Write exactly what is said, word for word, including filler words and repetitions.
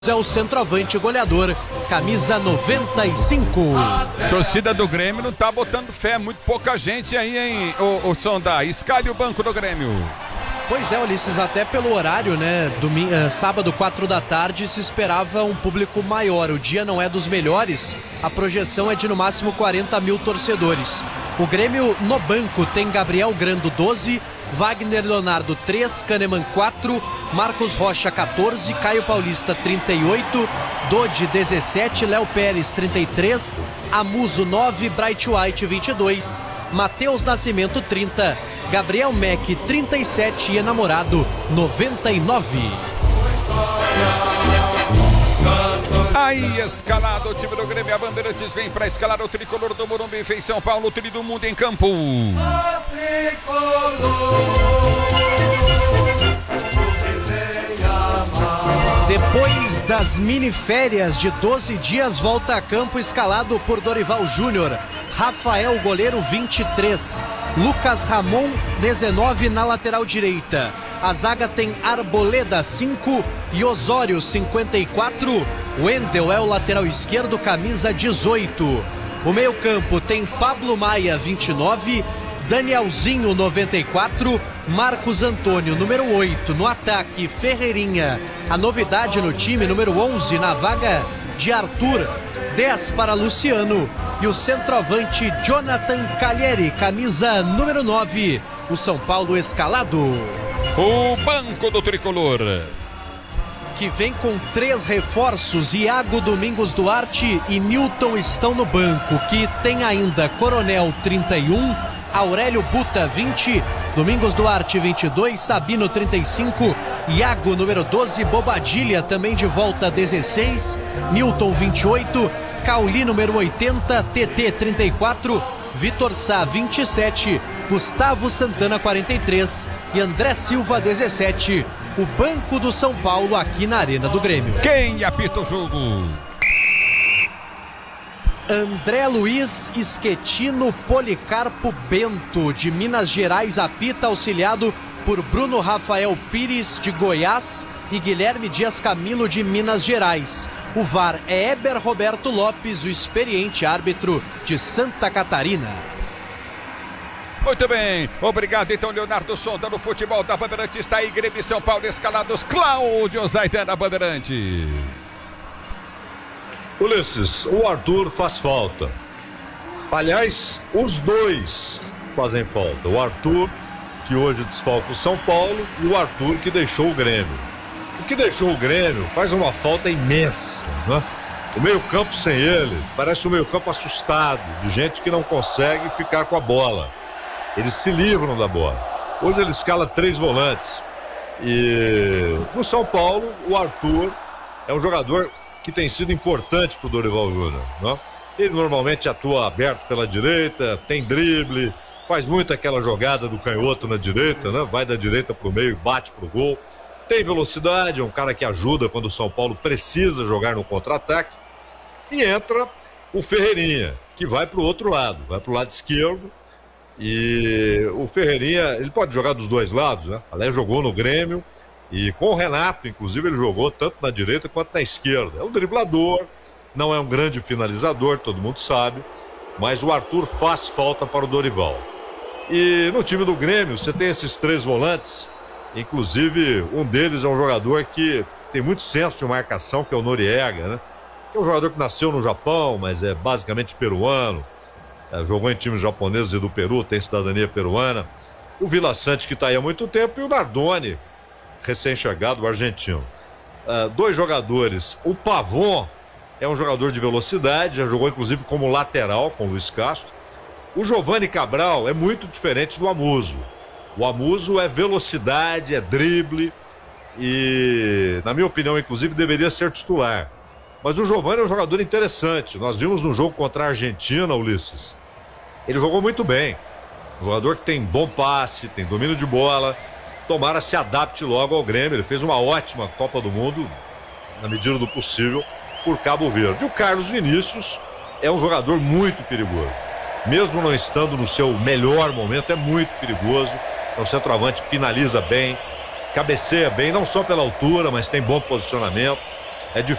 É o centroavante goleador, camisa noventa e cinco. Torcida do Grêmio não tá botando fé, muito pouca gente aí, hein, o, o Sonda. Escalhe o banco do Grêmio. Pois é, Ulisses, até pelo horário, né, domingo, uh, sábado, quatro da tarde, se esperava um público maior. O dia não é dos melhores, a projeção é de no máximo quarenta mil torcedores. O Grêmio no banco tem Gabriel Grando, doze, Wagner Leonardo, três, Kahneman, quatro, Marcos Rocha, quatorze, Caio Paulista, trinta e oito, Dodi, dezessete, Léo Pérez, trinta e três, Amuso, nove, Bright White, vinte e dois, Matheus Nascimento, trinta, Gabriel Mack, trinta e sete e Enamorado, noventa e nove. Aí, escalado o time do Grêmio, a Bandeirantes vem para escalar o tricolor do Morumbi, fez São Paulo, o tri do mundo em campo. Depois das miniférias de doze dias, volta a campo escalado por Dorival Júnior. Rafael, goleiro, vinte e três. Lucas Ramon, dezenove na lateral direita. A zaga tem Arboleda, cinco, e Osório, cinquenta e quatro. Wendel é o lateral esquerdo, camisa dezoito. O meio-campo tem Pablo Maia, vinte e nove, Danielzinho, noventa e quatro, Marcos Antônio, número oito. No ataque, Ferreirinha. A novidade no time, número onze, na vaga de Arthur, dez para Luciano. E o centroavante Jonathan Calheri, camisa número nove. O São Paulo escalado. O banco do tricolor, que vem com três reforços. Iago, Domingos Duarte e Newton estão no banco, que tem ainda Coronel, trinta e um, Aurélio Buta, vinte, Domingos Duarte, vinte e dois, Sabino, trinta e cinco, Iago, número doze, Bobadilha, também de volta, dezesseis, Newton, vinte e oito, Cauli, número oitenta, T T, trinta e quatro, Vitor Sá, vinte e sete, Gustavo Santana, quarenta e três e André Silva, dezessete. O banco do São Paulo aqui na Arena do Grêmio. Quem apita o jogo? André Luiz Esquetino Policarpo Bento, de Minas Gerais, apita, auxiliado por Bruno Rafael Pires, de Goiás, e Guilherme Dias Camilo, de Minas Gerais. O V A R é Eber Roberto Lopes, o experiente árbitro de Santa Catarina. Muito bem, obrigado então, Leonardo Sonda, no futebol da Bandeirantes. Está aí Grêmio e São Paulo escalados. Cláudio Zaidan da Bandeirantes. Ulisses, o Arthur faz falta. Aliás, os dois fazem falta. O Arthur, que hoje desfalca o São Paulo, e o Arthur, que deixou o Grêmio. O que deixou o Grêmio faz uma falta imensa, né? O meio-campo sem ele parece um meio-campo assustado, de gente que não consegue ficar com a bola. Eles se livram da bola. Hoje ele escala três volantes. E no São Paulo, o Arthur é um jogador que tem sido importante para o Dorival Júnior, né? Ele normalmente atua aberto pela direita, tem drible, faz muito aquela jogada do canhoto na direita, né? Vai da direita para o meio e bate para o gol. Tem velocidade, é um cara que ajuda quando o São Paulo precisa jogar no contra-ataque. E entra o Ferreirinha, que vai para o outro lado, vai para o lado esquerdo. E o Ferreirinha, ele pode jogar dos dois lados, né? Aliás, jogou no Grêmio e com o Renato, inclusive, ele jogou tanto na direita quanto na esquerda. É um driblador, não é um grande finalizador, todo mundo sabe, mas o Arthur faz falta para o Dorival. E no time do Grêmio, você tem esses três volantes, inclusive um deles é um jogador que tem muito senso de marcação, que é o Noriega, né? Que é um jogador que nasceu no Japão, mas é basicamente peruano. É, jogou em times japoneses e do Peru, tem cidadania peruana. O Vila Sante, que está aí há muito tempo, e o Nardoni, recém-chegado, o argentino. É, dois jogadores. O Pavon é um jogador de velocidade, já jogou inclusive como lateral com o Luiz Castro. O Giovani Cabral é muito diferente do Amuso. O Amuso é velocidade, é drible e, na minha opinião, inclusive, deveria ser titular. Mas o Giovani é um jogador interessante. Nós vimos no jogo contra a Argentina, Ulisses. Ele jogou muito bem. Um jogador que tem bom passe, tem domínio de bola. Tomara se adapte logo ao Grêmio. Ele fez uma ótima Copa do Mundo, na medida do possível, por Cabo Verde. O Carlos Vinícius é um jogador muito perigoso. Mesmo não estando no seu melhor momento, é muito perigoso. É um centroavante que finaliza bem, cabeceia bem, não só pela altura, mas tem bom posicionamento. É